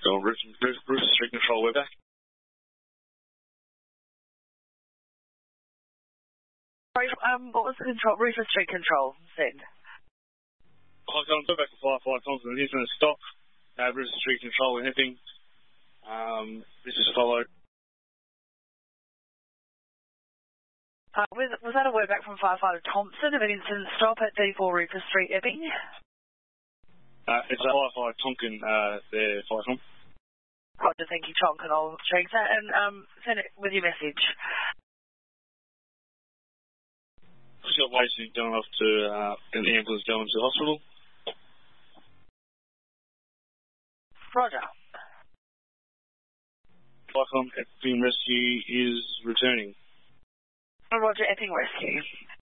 Rooster Street Control, we're back. Sorry, what was the control? Rooster Street Control said. Hi, Colin, go back to Firefighter Thompson. He's going to stop. Rooster Street Control and Epping. This is followed. Was that a word back from Firefighter Thompson of an incident stop at D4 Rupert Street, Epping? It's a Firefighter Tonkin there, Fire Tom. Roger, thank you, Tonkin. I'll check that and send it with your message. Just got Wasey going off to an ambulance going to the hospital. Roger. Fire Tom, Epping Rescue is returning. Roger, Epping Rescue.